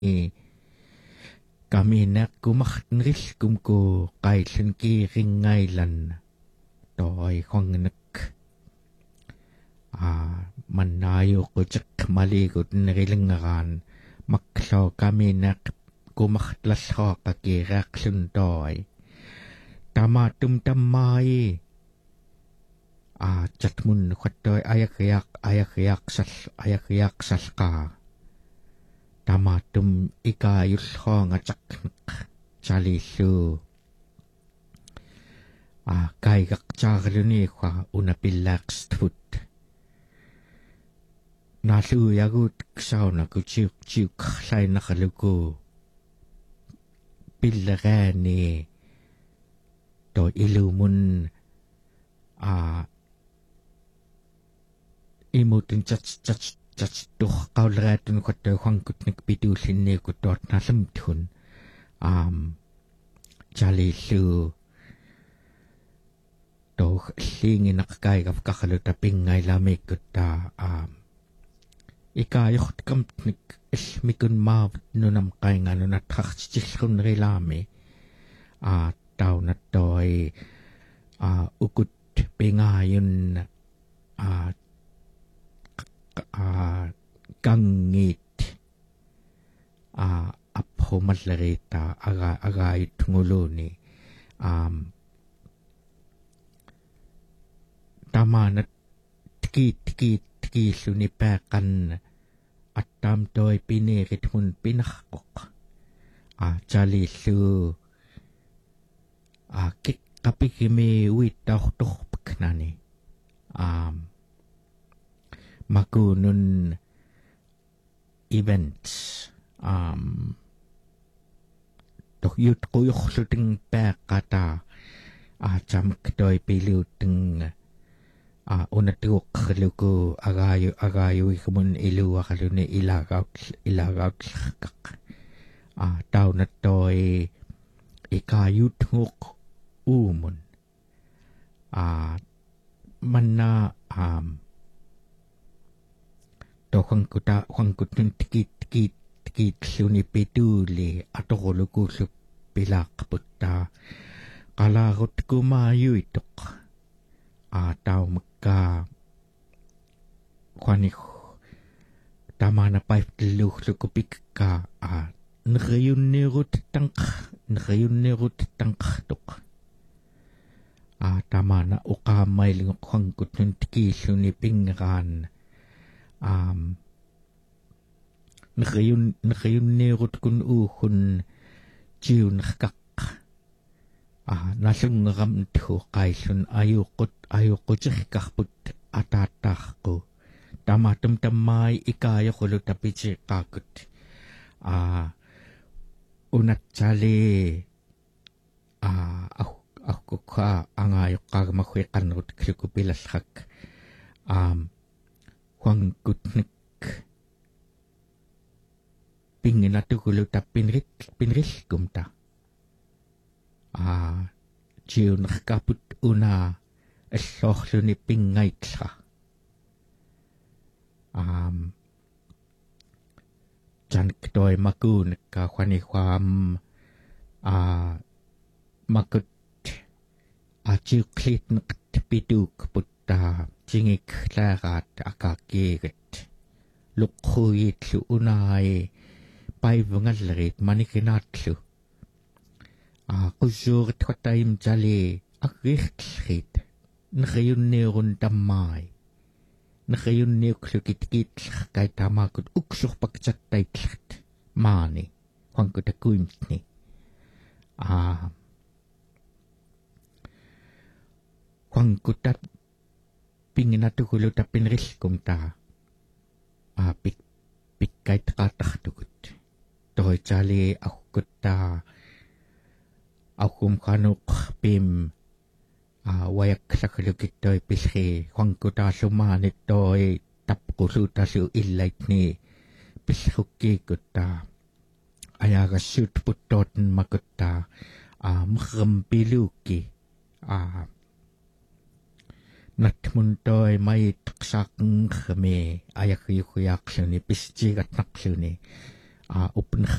kaminak kumaknriskum ko kailun kiringailan toy kongnak manayo ko tsak malikot narilangaran maklo kaminak kumaklasho kakiraklun toy tamatum tamay chatmun kwatoy ayakyak sal ka tamatum ikayulho nga chaknak chalisu kaigak charluni kwa unapilakstut nalu yagut ksauna kuchuk klay nakaluko pilagani to ilumun imutin chach tuh kaulratun kwatoy kwangkutnik pitulinni kutot nasamtun chalisu toh lingi nakakaigav kakaluta pingay lamig kuta ikayok kamtnik ismikun mavat nunam kay nga nunatakchichilkun rilami tao na toy ukut pingayon gangit apho malarita agayit nguluni tama na tiki sunipakan at tam toy pinirit mun pinakok chalisu kapikimi witaw tok pagknani makunun events tok yut kuyok suting pekata chamak toy piluteng unatuk luku agayo ikumun ilu akaluni ilagaw kak tao na toy ikayut nguk umun manna to kwangkutun tikit suni pituli atokoluku su pilak putta kalagot kumayu itok tao magka kwanik tama na paip luh lukupik ka nakayun nirut tangk tok tama na ukamay ling kwangkut ng tikiso ni pingran nakayun nirut kun uhun jiw nakak nasungaram to kaisun ayukot kakput atatak ko tamatum tamay ikayo ko lutapichi kakut unat chali ako ka angayok kagmakwikan rut klikupilas hak huang kutnik pingin natukulo ta pinris kumta jiw nakaput una esohlo ni pingay tsa chan kitoy makun ka kwani kwam makut jiw klit nakatipiduk putta jingik larat akakirit lukhuyit lu unay paivngalrit manikinatlu kusurit kwatayim jali akrikhrit nakayun nirun damay nakayun nirklukit kay tamakut uksuk pagchatay tlat mani kwangkutakuimtni kwangkutat pinginatukulo ta pinriskum ta pikkay takataktukut toy jali akukut ta akum kanuk pim wayak sakalukit toy pisri kwangkuta sumanit toy tapkusuta su ilait ni pisrukikut ta ayaga shoot putoten makutta mrampiluki natmuntoy may taksakng kami ayak yukyak suni pisjigat naksuni upnakh